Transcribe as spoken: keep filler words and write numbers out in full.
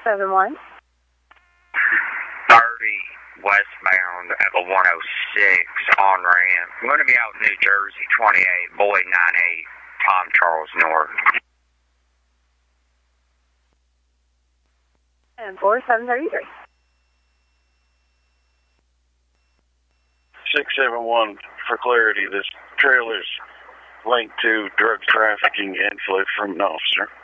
seven one. thirty westbound at the one oh six on ramp. I'm going to be out in New Jersey, twenty-eight, Boyd ninety-eight, Tom Charles North. And four seven thirty-three. six seven one, for clarity, this trailer's linked to drug trafficking and fled from an officer.